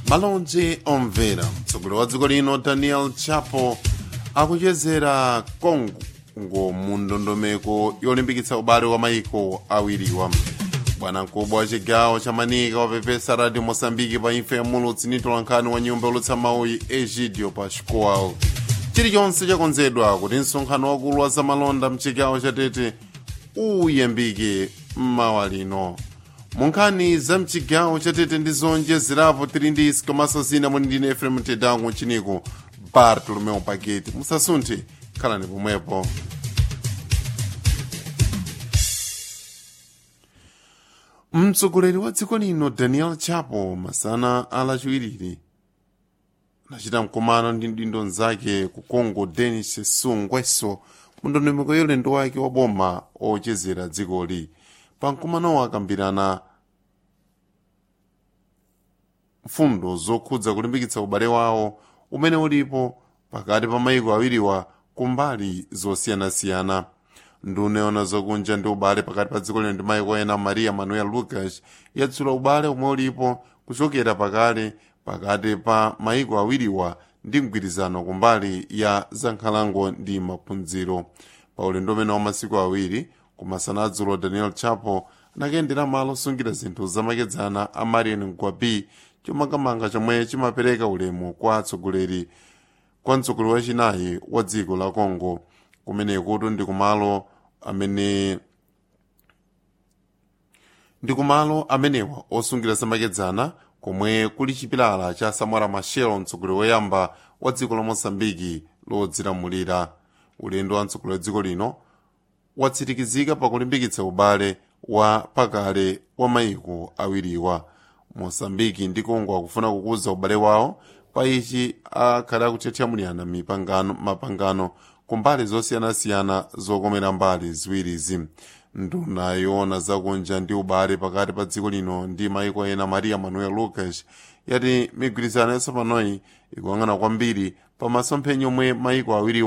malonje omvera mtsogoleri wa dziko lino Daniel Chapo akuchezera Congo mu ndondomeko yolimbikitsa ubale wa mayiko awiriwa. Bwana mkubwa wa chigawo cha Manika wapepesa Radio Mosambiki pa imfa ya mulutsi ndi mtolankhani wa nyumba yolutsa mawu Egidio Pascoal. Chilichonse chakonzedwa kuti msonkhano wakulu wa zamalonda mchigawo cha Tete uyambike mmawa lino. Munkhani za mchigawo cha Tete ndi zonjezerapo tili ndi isi komanso zina muli ndine Efrem Tedango chiniko Bartolomeo Paketi. Musasunthe, khalani pomwepo. Mtsogoleri wa dziko lino Daniel Chapo masana alachiwiri nachita mkumano ndi mdindo nzake ku Congo Denis Sassou Nguesso mu ndondomeko ya ulendo wake wa boma ochezera dzikoli. Pa mkumano akambirana mfundo zokhudza kulimbikitsa ubale wawo umene ulipo pakati pa mayiko awiriwa kumbali zosiyanasiyana. Nduna yona zokunja ndi ubale pakati pa dziko lino ndi mayiko ena Maria Manuel Lucas yatsula ubale umwe ulipo kuchokera pakale pakati pa mayiko awiriwa ndi mgwirizano kumbali ya zankhalango ndi maphunziro. Pa ulendo umene wa masiku awiri kumasana adzulo Daniel Chapo anakayendera malo osungira zinthu zamakedzana a Marian Ngwabi, chomangamanga chomwe chimapereka ulemu kwa mtsogoleri wachinayi wa dziko la Congo. Kumene kutu ndi kumalo amenewa osungira zamakedzana komwe kuli chipilala cha Samora Machel, mtsogoleri woyamba wa dziko la Mosambiki lodzilamulira. Ulendo wa mtsogoleri wa dziko lino watsitikizika pakulimbikitsa ubale wa pakale wa mayiko awiriwa. Mosambiki ndi Congo akufuna kukuza ubale wawo pa ichi akhala akuthethyamulirana mapangano kumbali zosiyanasiyana zokomera mbali ziwirizi. Nduna yoona zakunja ndi ubale pakati pa dziko lino ndi mayiko ena Maria Manuel Lucas yati migwirizano yatsopanoyi ikuyang'ana kwambiri pa masomphenya omwe mayiko awiri